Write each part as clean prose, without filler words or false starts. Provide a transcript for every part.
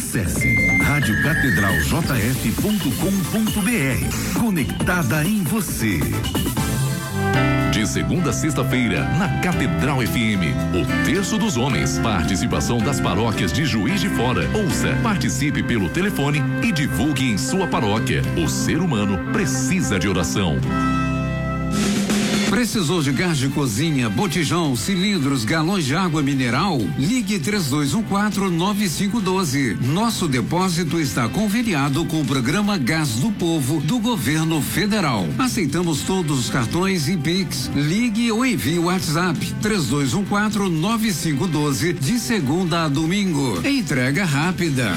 Acesse radiocatedraljf.com.br. Conectada em você. De segunda a sexta-feira, na Catedral FM, o Terço dos Homens. Participação das paróquias de Juiz de Fora. Ouça, participe pelo telefone e divulgue em sua paróquia. O ser humano precisa de oração. Precisou de gás de cozinha, botijão, cilindros, galões de água mineral? Ligue 3214-9512. Nosso depósito está conveniado com o programa Gás do Povo do Governo Federal. Aceitamos todos os cartões e Pix. Ligue ou envie o WhatsApp 3214-9512 de segunda a domingo. Entrega rápida.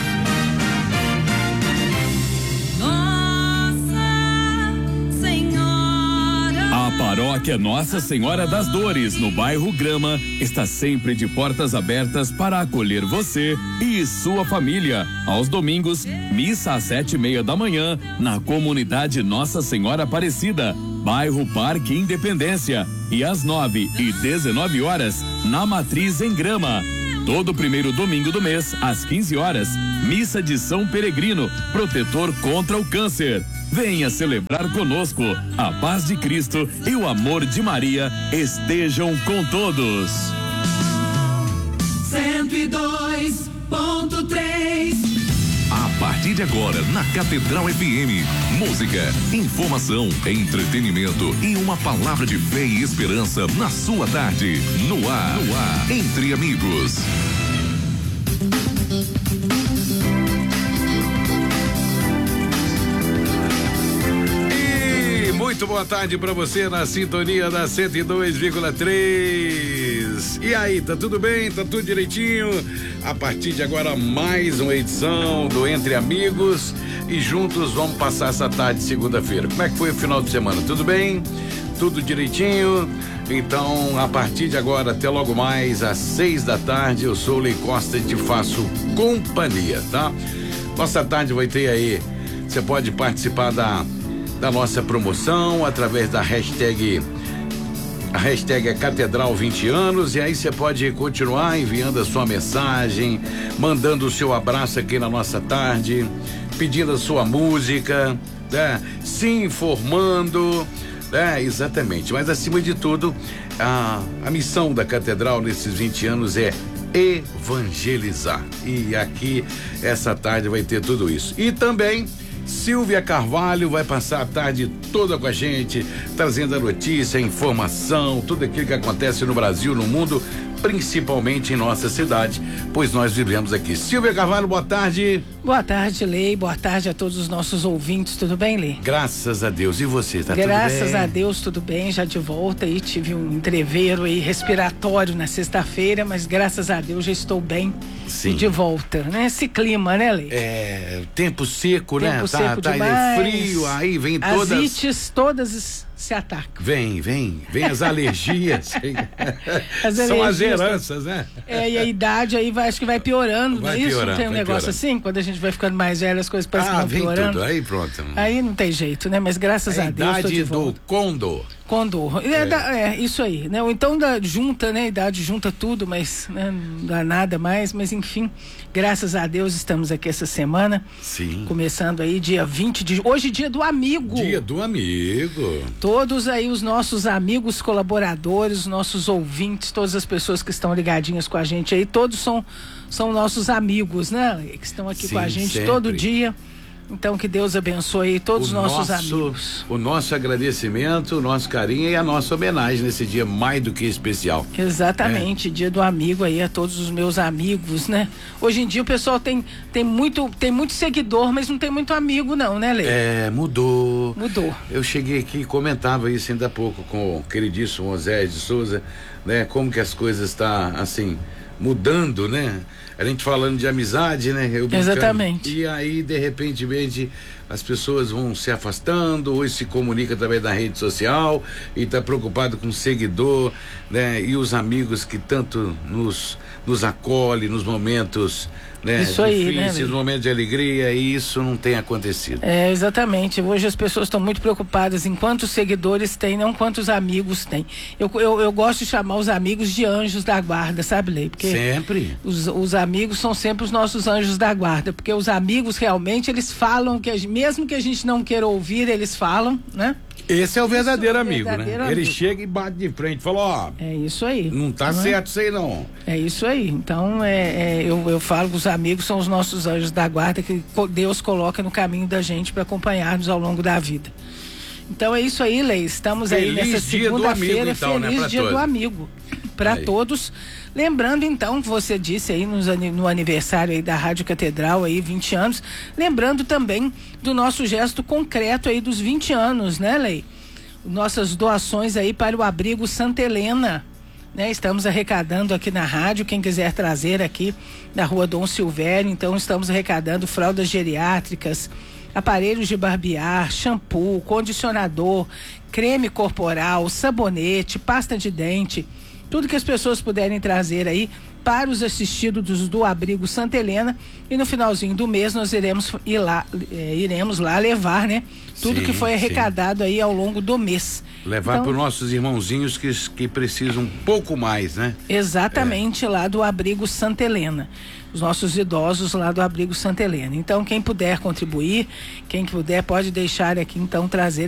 A Paróquia Nossa Senhora das Dores, no bairro Grama, está sempre de portas abertas para acolher você e sua família. Aos domingos, missa às 7:30 da manhã, na comunidade Nossa Senhora Aparecida, bairro Parque Independência, e às 9h e 19h, na Matriz em Grama. Todo primeiro domingo do mês, às 15 horas, missa de São Peregrino, protetor contra o câncer. Venha celebrar conosco. A paz de Cristo e o amor de Maria estejam com todos. 102.3. A partir de agora, na Catedral FM, música, informação, entretenimento e uma palavra de fé e esperança na sua tarde. No ar, Entre Amigos. Muito boa tarde pra você na sintonia da 102,3. E aí, tá tudo bem? Tá tudo direitinho? A partir de agora, mais uma edição do Entre Amigos e juntos vamos passar essa tarde de segunda-feira. Como é que foi o final de semana? Tudo bem? Tudo direitinho? Então, a partir de agora, até logo mais às 6 da tarde, eu sou o Lei Costa e te faço companhia, tá? Nossa tarde vai ter aí, você pode participar da nossa promoção através da hashtag. A hashtag é Catedral 20 anos, e aí você pode continuar enviando a sua mensagem, mandando o seu abraço aqui na nossa tarde, pedindo a sua música, né? Se informando, né? Exatamente, mas acima de tudo, a missão da Catedral nesses 20 anos é evangelizar, e aqui essa tarde vai ter tudo isso. E também Silvia Carvalho vai passar a tarde toda com a gente, trazendo a notícia, a informação, tudo aquilo que acontece no Brasil, no mundo, principalmente em nossa cidade, pois nós vivemos aqui. Silvia Carvalho, boa tarde. Boa tarde, Lei. Boa tarde a todos os nossos ouvintes. Tudo bem, Lei? Graças a Deus. E você, tá tudo bem? Graças a Deus, tudo bem. Já de volta aí, tive um entreveiro aí respiratório na sexta-feira, mas graças a Deus já estou bem. Sim. E de volta, né? Esse clima, né, Lei? Tempo seco, né? Tempo seco demais. Frio, aí vem todas... As ites todas se atacam. Vem as alergias. São as heranças, né? E a idade aí acho que vai piorando, vai não é isso? Piorando, não tem um negócio assim? Quando a gente vai ficando mais velho, as coisas parecem que vão piorando. Tudo. Aí pronto. Aí não tem jeito, né? Mas graças a Deus tô de volta. Idade do Condor. Isso aí, né? Ou então junta, né? Idade junta tudo, mas né? Não dá nada mais, mas enfim, graças a Deus estamos aqui essa semana. Sim. Começando aí dia 20 de... Hoje dia do amigo. Dia do amigo. Todos aí os nossos amigos colaboradores, os nossos ouvintes, todas as pessoas que estão ligadinhas com a gente aí, todos são nossos amigos, né? Que estão aqui com a gente sempre. Todo dia. Então que Deus abençoe todos os nossos amigos. O nosso agradecimento, o nosso carinho e a nossa homenagem nesse dia mais do que especial. Exatamente, dia do amigo aí a todos os meus amigos, né? Hoje em dia o pessoal tem muito seguidor, mas não tem muito amigo não, né, Lê? Mudou. Mudou. Eu cheguei aqui e comentava isso ainda há pouco com o queridíssimo José de Souza, né? Como que as coisas estão assim, mudando, né? A gente falando de amizade, né? Exatamente. E aí, de repente, as pessoas vão se afastando, hoje se comunica através da rede social e está preocupado com o seguidor, né? E os amigos que tanto nos acolhem nos momentos, né, isso aí, difíceis, né, momentos de alegria, e isso não tem acontecido. Exatamente. Hoje as pessoas estão muito preocupadas em quantos seguidores tem, não quantos amigos tem. Eu gosto de chamar os amigos de anjos da guarda, sabe, Lei? Porque sempre. Os amigos são sempre os nossos anjos da guarda, porque os amigos realmente eles falam mesmo que a gente não queira ouvir, eles falam, né? Esse é o verdadeiro amigo, né? Ele chega e bate de frente e fala, ó. É isso aí. Não tá certo isso aí, não. É isso aí. Então, eu falo que os amigos são os nossos anjos da guarda que Deus coloca no caminho da gente para acompanhar-nos ao longo da vida. Então é isso aí, Lei. Estamos aí nessa segunda-feira. Então, feliz dia do amigo para todos. Lembrando então, você disse aí no aniversário aí da Rádio Catedral aí, 20 anos, lembrando também do nosso gesto concreto aí dos 20 anos, né, Lei? Nossas doações aí para o abrigo Santa Helena, né? Estamos arrecadando aqui na rádio, quem quiser trazer aqui na Rua Dom Silvério, então estamos arrecadando fraldas geriátricas, aparelhos de barbear, shampoo, condicionador, creme corporal, sabonete, pasta de dente, tudo que as pessoas puderem trazer aí para os assistidos do abrigo Santa Helena, e no finalzinho do mês nós iremos lá levar, né? Tudo que foi arrecadado aí ao longo do mês. Levar para os nossos irmãozinhos que precisam um pouco mais, né? Exatamente, lá do abrigo Santa Helena. Os nossos idosos lá do abrigo Santa Helena. Então, quem puder contribuir, quem puder pode deixar aqui, então, trazer